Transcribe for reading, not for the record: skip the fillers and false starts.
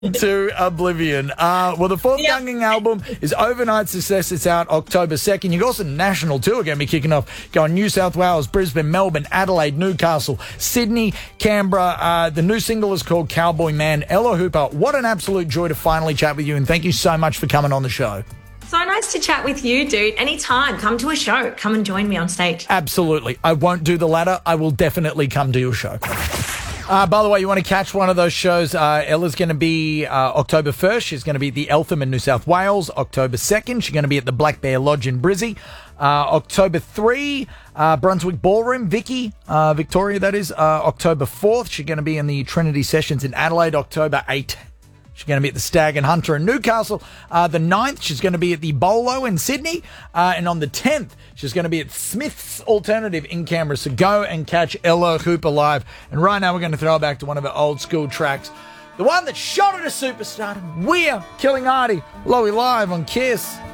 to oblivion. Well, the forthcoming album is Overnight Success. It's out October 2nd. You've got some national tour going to be kicking off. Going New South Wales, Brisbane, Melbourne, Adelaide, Newcastle, Sydney, Canberra. The new single is called Cowboy Man. Ella Hooper, what an absolute joy to finally chat with you, and thank you so much for coming on the show. So nice to chat with you, dude. Anytime. Come to a show. Come and join me on stage. Absolutely. I won't do the latter. I will definitely come to your show. By the way, you want to catch one of those shows, Ella's going to be October 1st. She's going to be at the Eltham in New South Wales. October 2nd, she's going to be at the Black Bear Lodge in Brizzy. October 3, Brunswick Ballroom, Victoria, that is. October 4th, she's going to be in the Trinity Sessions in Adelaide. October 8th, she's going to be at the Stag and Hunter in Newcastle. The 9th, she's going to be at the Bolo in Sydney. And on the 10th, she's going to be at Smith's Alternative in Canberra. So go and catch Ella Hooper live. And right now, we're going to throw back to one of her old school tracks. The one that shot her to superstardom. We're Killing Artie. Lowy live on KISS.